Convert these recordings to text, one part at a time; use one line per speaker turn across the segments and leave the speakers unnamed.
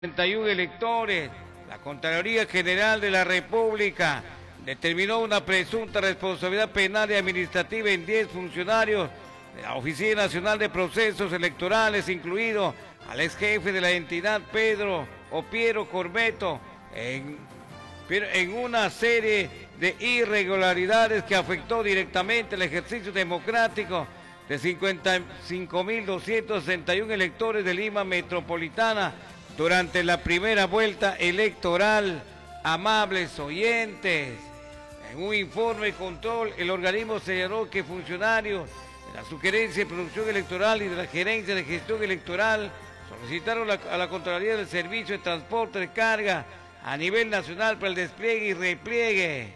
31 electores. La Contraloría General de la República determinó una presunta responsabilidad penal y administrativa en 10 funcionarios de la Oficina Nacional de Procesos Electorales, incluido al ex jefe de la entidad Piero Corbeto, en una serie de irregularidades que afectó directamente el ejercicio democrático de 55.261 electores de Lima Metropolitana durante la primera vuelta electoral. Amables oyentes, en un informe de control, el organismo señaló que funcionarios de la Subgerencia de Producción Electoral y de la Gerencia de Gestión Electoral solicitaron a la Contraloría del Servicio de Transporte de Carga a nivel nacional para el despliegue y repliegue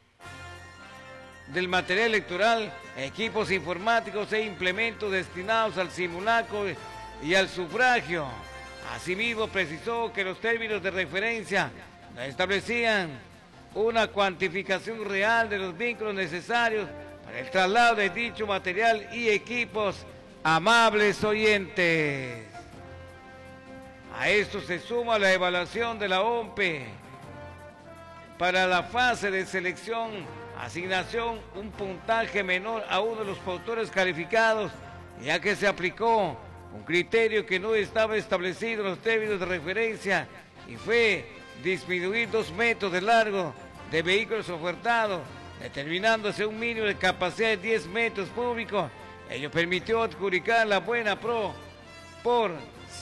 del material electoral, equipos informáticos e implementos destinados al simulacro y al sufragio. Asimismo, precisó que los términos de referencia no establecían una cuantificación real de los vínculos necesarios para el traslado de dicho material y equipos. Amables oyentes, a esto se suma la evaluación de la OMPE para la fase de selección, asignación, un puntaje menor a uno de los autores calificados, ya que se aplicó un criterio que no estaba establecido en los términos de referencia y fue disminuir 2 metros de largo de vehículos ofertados, determinándose un mínimo de capacidad de 10 metros cúbicos. Ello permitió adjudicar la buena pro por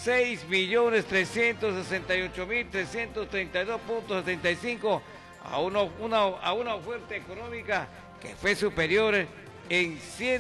6.368.332.75 a una oferta económica que fue superior en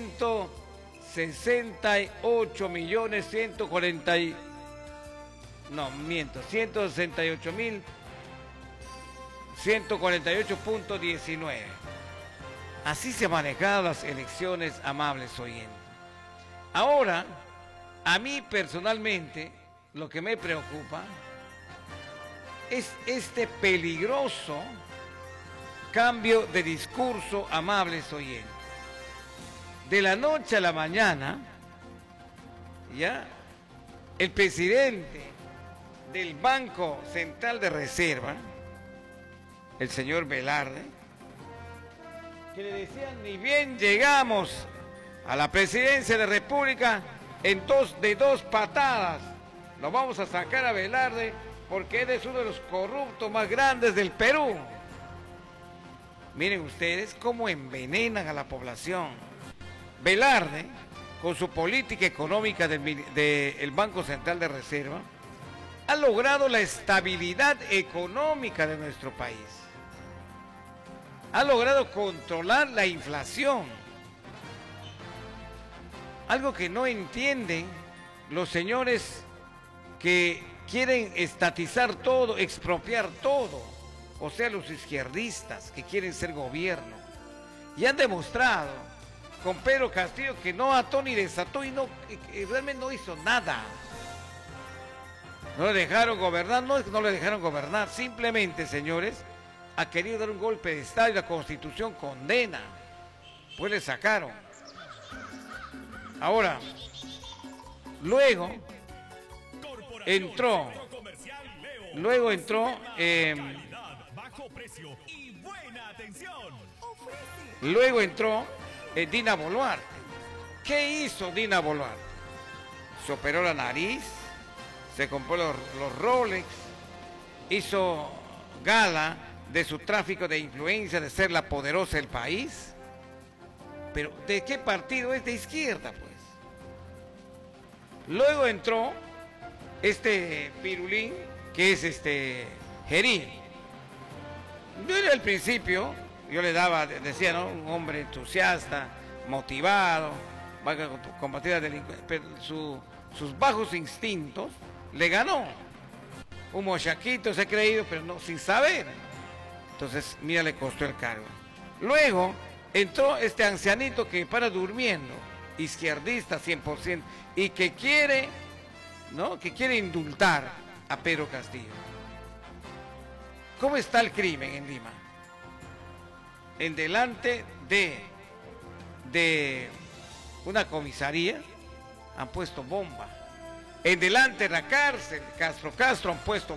168.19. Así se manejaron las elecciones, amables oyentes. Ahora, a mí personalmente, lo que me preocupa es este peligroso cambio de discurso, amables oyentes. De la noche a la mañana, ya, el presidente del Banco Central de Reserva, el señor Velarde, que le decían, ni bien llegamos a la presidencia de la República, de dos patadas lo vamos a sacar a Velarde porque él es uno de los corruptos más grandes del Perú. Miren ustedes cómo envenenan a la población. Velarde, con su política económica del Banco Central de Reserva, ha logrado la estabilidad económica de nuestro país. Ha logrado controlar la inflación. Algo que no entienden los señores que quieren estatizar todo, expropiar todo. O sea, los izquierdistas que quieren ser gobierno. Y han demostrado con Pedro Castillo que no ató ni desató y realmente no hizo nada. No le dejaron gobernar, no le dejaron gobernar, simplemente, señores, ha querido dar un golpe de Estado y la Constitución condena. Pues le sacaron. Ahora, luego entró Dina Boluarte. ¿Qué hizo Dina Boluarte? Se operó la nariz, se compró los Rolex, hizo gala de su tráfico de influencia, de ser la poderosa del país. Pero ¿de qué partido es? De izquierda, pues. Luego entró este pirulín, que es Gerí. Yo al principio, yo le decía, ¿no? Un hombre entusiasta, motivado, va a combatir a la delincuencia, pero sus bajos instintos le ganó. Un mochaquito se ha creído, pero no, sin saber. Entonces, mira, le costó el cargo. Luego entró este ancianito que para durmiendo, izquierdista 100%, y que quiere, ¿no? Que quiere indultar a Pedro Castillo. ¿Cómo está el crimen en Lima? En delante de una comisaría han puesto bomba. en delante de la cárcel, Castro han puesto